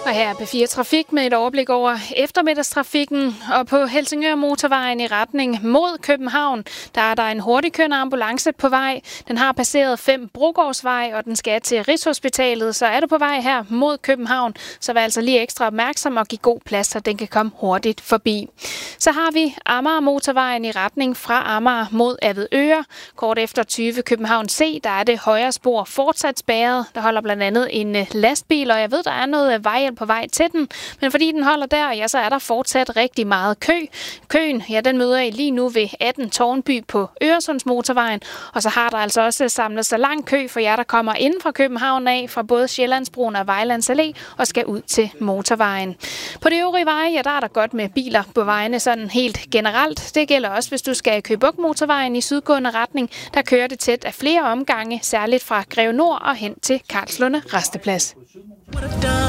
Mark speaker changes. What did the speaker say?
Speaker 1: Og her er P4 Trafik med et overblik over eftermiddagstrafikken. Og på Helsingør Motorvejen i retning mod København, der er der en hurtigkørende ambulance på vej. Den har passeret 5 Brogårdsvej, og den skal til Rigshospitalet. Så er du på vej her mod København, så vær altså lige ekstra opmærksom og give god plads, så den kan komme hurtigt forbi. Så har vi Amager Motorvejen i retning fra Amager mod Avedøre. Kort efter 20 København C, der er det højre spor fortsat spærret. Der holder blandt andet en lastbil, og jeg ved, der er noget vejhjælp på vej til den, men fordi den holder der, ja, så er der fortsat rigtig meget kø. Køen, ja, den møder I lige nu ved 18 Tårnby på Øresundsmotorvejen, og så har der altså også samlet sig lang kø for jer, der kommer ind fra København af, fra både Sjællandsbroen og Vejlands Allé, og skal ud til motorvejen. På de øvrige veje, ja, der er der godt med biler på vejene sådan helt generelt. Det gælder også, hvis du skal Køge Bugt Motorvejen i sydgående retning. Der kører det tæt af flere omgange, særligt fra Greve Nord og hen til Karlslunde Rasteplads.